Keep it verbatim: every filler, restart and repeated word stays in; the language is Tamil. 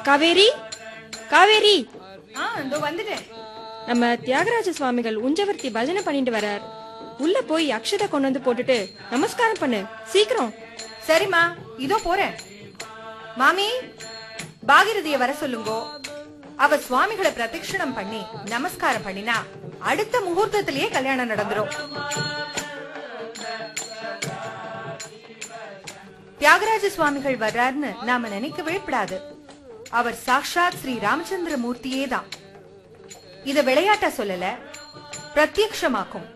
காவேரி, காவேரி. ஆ, இதோ வந்துட்டேன். நம்ம தியாகராஜ சுவாமிகள் உஞ்சவர்த்தி பஜனை பண்ணிட்டு வரார். உள்ள போய் அக்ஷதை கொண்டு வந்து போட்டுட்டு நமஸ்காரம் பண்ணு, சீக்கிரம். சரிம்மா, இதோ போறேன். மாமி, பாகிரதிய வர சொல்லுங்கோ. அவ சுவாமிகளை பிரதட்சணம் பண்ணி நமஸ்காரம் பண்ணினா அடுத்த முகூர்த்தத்திலேயே கல்யாணம் நடந்துரும். தியாகராஜ சுவாமிகள் வர்றாருன்னு நாம நினைக்க விழப்படாது. அவர் சாக்ஷாத் ஸ்ரீ ராமச்சந்திர மூர்த்தியே தான். இத விளையாட்டா சொல்லல, பிரத்யக்ஷமாக்கும்.